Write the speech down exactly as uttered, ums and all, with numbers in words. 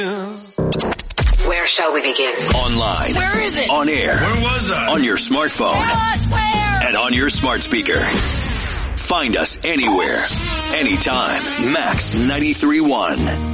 Where shall we begin? Online. Where is it? On air. Where was I? On your smartphone. Tell us where. And on your smart speaker. Find us anywhere, anytime. Max ninety-three point one.